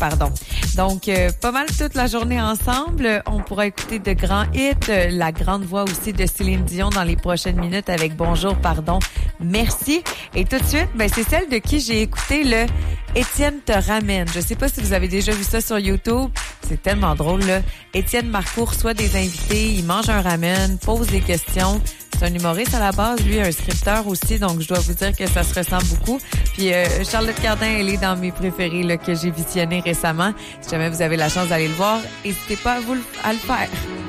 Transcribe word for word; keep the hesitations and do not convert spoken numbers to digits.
pardon. Donc, euh, pas mal toute la journée ensemble. On pourra écouter de grands hits, euh, la grande voix aussi de Céline Dion dans les prochaines minutes avec Bonjour, pardon, merci. Et tout de suite, ben c'est celle de qui j'ai écouté le Étienne te ramène. Je sais pas si vous avez déjà vu ça sur YouTube. C'est tellement drôle, là. Étienne Marcoux reçoit des invités, il mange un ramen, pose des questions. C'est un humoriste à la base, lui, un scripteur aussi, donc je dois vous dire que ça se ressemble beaucoup. Puis euh, Charlotte Cardin, elle est dans mes préférés là, que j'ai visionné récemment. Si jamais vous avez la chance d'aller le voir, n'hésitez pas à, vous le, à le faire.